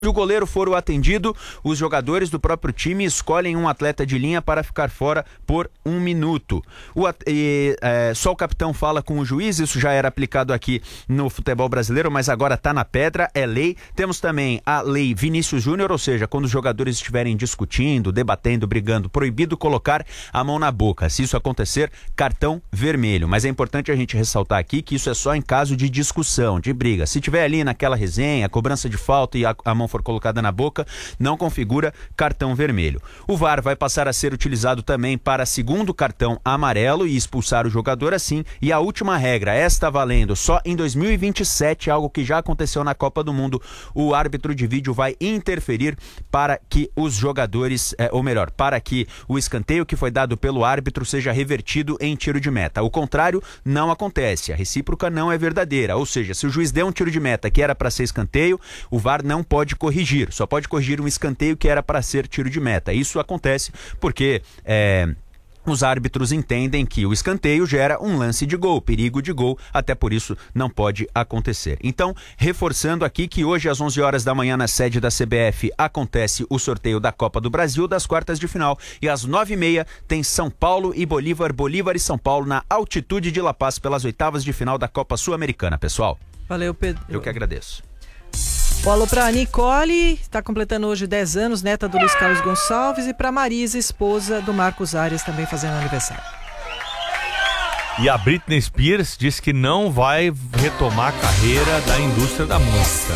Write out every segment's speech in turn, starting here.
Se o goleiro for o atendido, os jogadores do próprio time escolhem um atleta de linha para ficar fora por 1 minuto. Só o capitão fala com o juiz, isso já era aplicado aqui no futebol brasileiro, mas agora está na pedra, é lei. Temos também a lei Vinícius Júnior, ou seja, quando os jogadores estiverem discutindo, debatendo, brigando, proibido colocar a mão na boca. Se isso acontecer, cartão vermelho. Mas é importante a gente ressaltar aqui que isso é só em caso de discussão, de briga. Se tiver ali naquela resenha, cobrança de falta e a mão for colocada na boca, não configura cartão vermelho. O VAR vai passar a ser utilizado também para segundo cartão amarelo e expulsar o jogador assim. E a última regra, esta valendo só em 2027, algo que já aconteceu na Copa do Mundo, o árbitro de vídeo vai interferir para que os jogadores, para que o escanteio que foi dado pelo árbitro seja revertido em tiro de meta. O contrário não acontece, a recíproca não é verdadeira, ou seja, se o juiz deu um tiro de meta que era para ser escanteio, o VAR não pode corrigir, só pode corrigir um escanteio que era para ser tiro de meta. Isso acontece porque os árbitros entendem que o escanteio gera um lance de gol, perigo de gol, até por isso não pode acontecer. Então, reforçando aqui que hoje às 11 horas da manhã na sede da CBF acontece o sorteio da Copa do Brasil das quartas de final e às 9h30 tem São Paulo e Bolívar, Bolívar e São Paulo na altitude de La Paz pelas oitavas de final da Copa Sul-Americana, pessoal. Valeu, Pedro. Eu que agradeço. Alô para Nicole, está completando hoje 10 anos, neta do Luiz Carlos Gonçalves, e para Marisa, esposa do Marcos Arias, também fazendo aniversário. E a Britney Spears diz que não vai retomar a carreira da indústria da música.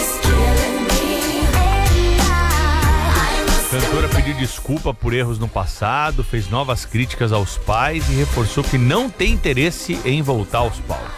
A cantora pediu desculpa por erros no passado, fez novas críticas aos pais e reforçou que não tem interesse em voltar aos palcos.